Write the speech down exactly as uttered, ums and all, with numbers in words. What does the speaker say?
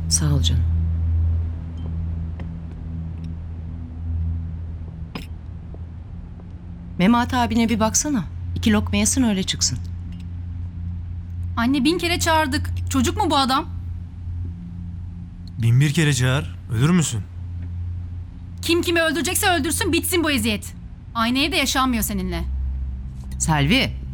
Sağ ol canım. Memat abine bir baksana. İki lokma yesin öyle çıksın. Anne bin kere çağırdık. Çocuk mu bu adam? Bin bir kere çağır. Ölür müsün? Kim kimi öldürecekse öldürsün bitsin bu eziyet. Aynı evde yaşanmıyor seninle. Selvi,